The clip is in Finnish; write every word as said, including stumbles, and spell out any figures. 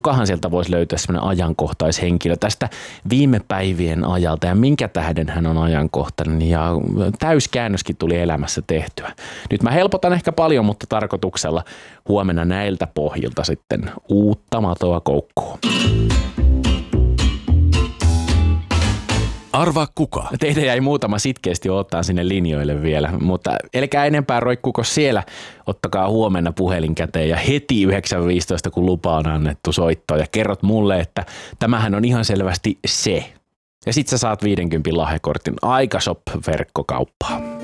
kukahan sieltä voisi löytää semmoinen ajankohtaishenkilö tästä viime päivien ajalta ja minkä tähden hän on ajankohtainen ja täyskäännöskin tuli elämässä tehtyä. Nyt mä helpotan ehkä paljon, mutta tarkoituksella huomenna näiltä pohjilta sitten uutta matoa koukkuun. Arvaa kuka. Teitä jäi muutama sitkeästi odottaa sinne linjoille vielä, mutta älkää enempää roikkuko siellä. Ottakaa huomenna puhelin käteen ja heti yhdeksän viisitoista, kun lupa on annettu soittoon ja kerrot mulle, että tämähän on ihan selvästi se. Ja sit sä saat viidenkympin lahjakortin Aikashop-verkkokauppaan.